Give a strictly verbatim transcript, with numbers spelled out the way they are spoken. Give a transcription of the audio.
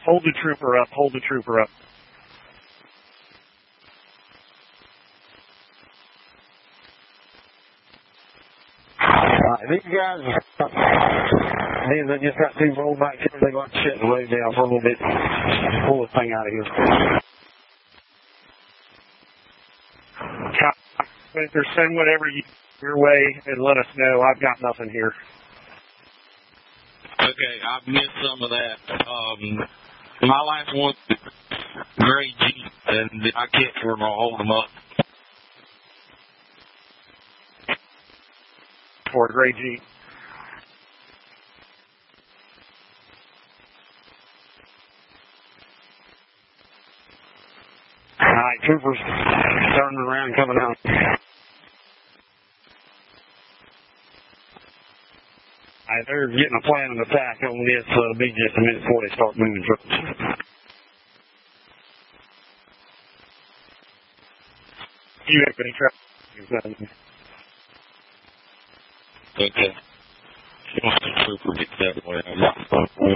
Hold the trooper up. Hold the trooper up. Alright, these guys, these they just got two rolled back here. They got to shut the road down for a little bit. Pull this thing out of here. Spencer, send whatever you your way and let us know. I've got nothing here. Okay, I've missed some of that. Um, my last one, Gray Jeep, and I can't remember to hold them up. For a Gray Jeep. All right, troopers turning around, coming out. All right, they're getting a plan of attack on this. Uh, be just a minute before they start moving trucks. You have any traffic? Okay. Trooper gets that way.